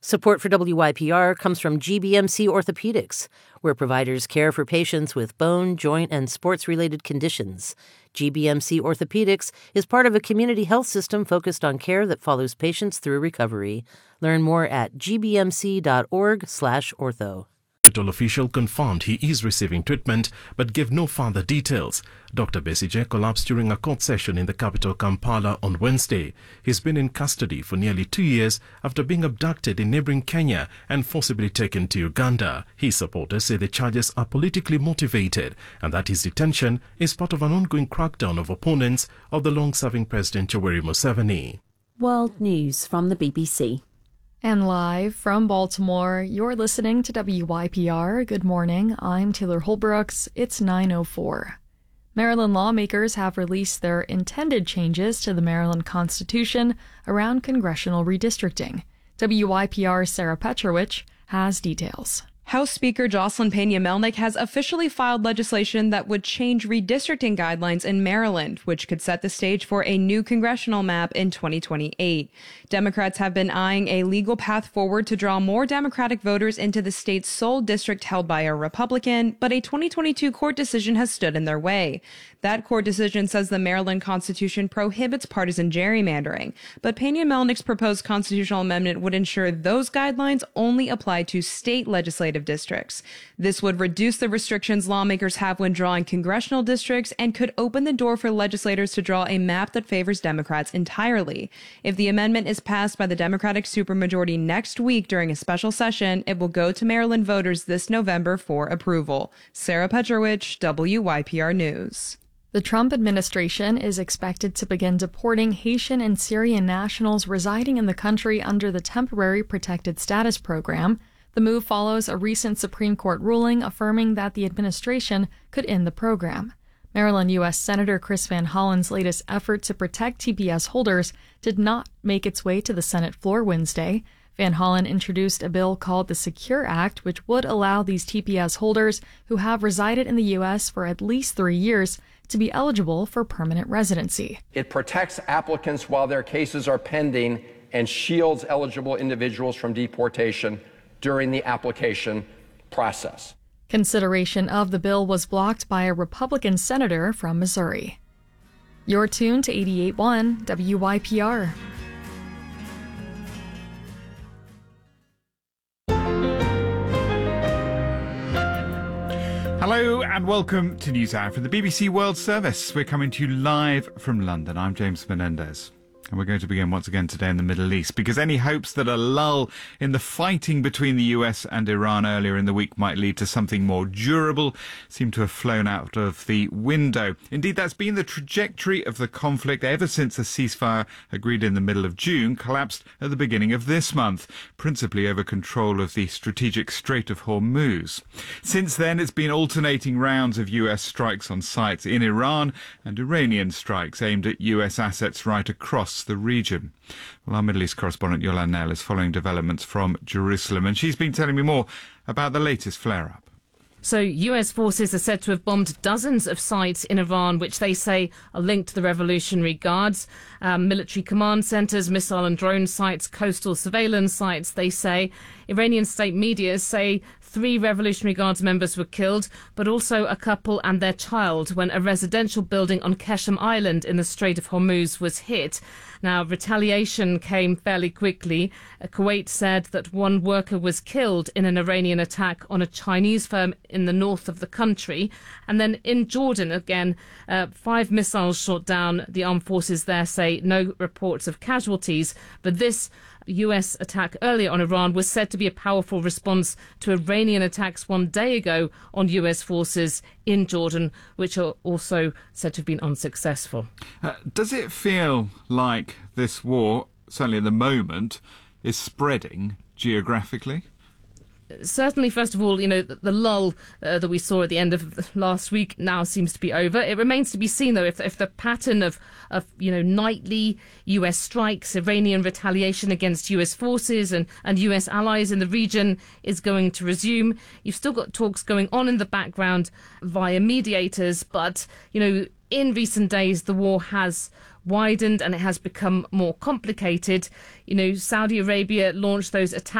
Support for WYPR comes from GBMC Orthopedics, where providers care for patients with bone, joint, and sports-related conditions. GBMC Orthopedics is part of a community health system focused on care that follows patients through recovery. Learn more at gbmc.org/ortho. Hospital official confirmed he is receiving treatment but gave no further details. Dr. Besigye collapsed during a court session in the capital Kampala on Wednesday. He's been in custody for nearly 2 years after being abducted in neighboring Kenya and forcibly taken to Uganda. His supporters say the charges are politically motivated and that his detention is part of an ongoing crackdown of opponents of the long-serving President Yoweri Museveni. World News from the BBC. And live from Baltimore, you're listening to WYPR. Good morning, I'm Taylor Holbrooks. It's 9:04. Maryland lawmakers have released their intended changes to the Maryland Constitution around congressional redistricting. WYPR's Sarah Petrovich has details. House Speaker Jocelyn Pena-Melnick has officially filed legislation that would change redistricting guidelines in Maryland, which could set the stage for a new congressional map in 2028. Democrats have been eyeing a legal path forward to draw more Democratic voters into the state's sole district held by a Republican, but a 2022 court decision has stood in their way. That court decision says the Maryland Constitution prohibits partisan gerrymandering, but Pena-Melnick's proposed constitutional amendment would ensure those guidelines only apply to state legislative districts. This would reduce the restrictions lawmakers have when drawing congressional districts and could open the door for legislators to draw a map that favors Democrats entirely. If the amendment is passed by the Democratic supermajority next week during a special session, it will go to Maryland voters this November for approval. Sarah Petrovich, WYPR News. The Trump administration is expected to begin deporting Haitian and Syrian nationals residing in the country under the Temporary Protected Status Program. The move follows a recent Supreme Court ruling affirming that the administration could end the program. Maryland U.S. Senator Chris Van Hollen's latest effort to protect TPS holders did not make its way to the Senate floor Wednesday. Van Hollen introduced a bill called the Secure Act, which would allow these TPS holders who have resided in the U.S. for at least 3 years to be eligible for permanent residency. It protects applicants while their cases are pending and shields eligible individuals from deportation during the application process. Consideration of the bill was blocked by a Republican senator from Missouri. You're tuned to 88.1 WYPR. Hello and welcome to NewsHour from the BBC World Service. We're coming to you live from London. I'm James Menendez. And we're going to begin once again today in the Middle East, because any hopes that a lull in the fighting between the US and Iran earlier in the week might lead to something more durable seem to have flown out of the window. Indeed, that's been the trajectory of the conflict ever since a ceasefire agreed in the middle of June collapsed at the beginning of this month, principally over control of the strategic Strait of Hormuz. Since then, it's been alternating rounds of US strikes on sites in Iran and Iranian strikes aimed at US assets right across the region. Well, our Middle East correspondent Yolande Knell is following developments from Jerusalem, and she's been telling me more about the latest flare-up. So US forces are said to have bombed dozens of sites in Iran, which they say are linked to the Revolutionary Guards. Military command centres, missile and drone sites, coastal surveillance sites, they say. Iranian state media say 3 Revolutionary Guards members were killed, but also a couple and their child when a residential building on Keshem Island in the Strait of Hormuz was hit. Now, retaliation came fairly quickly. Kuwait said that 1 worker was killed in an Iranian attack on a Chinese firm in the north of the country. And then in Jordan, again, 5 missiles shot down. The armed forces there say no reports of casualties, but this US attack earlier on Iran was said to be a powerful response to Iranian attacks 1 day ago on US forces in Jordan, which are also said to have been unsuccessful. Does it feel like this war, certainly at the moment, is spreading geographically? Certainly, first of all, the lull that we saw at the end of last week now seems to be over. It remains to be seen, though, if the pattern of nightly US strikes, Iranian retaliation against US forces and US allies in the region is going to resume. You've still got talks going on in the background via mediators, but, in recent days, the war has widened and it has become more complicated. Saudi Arabia launched those attacks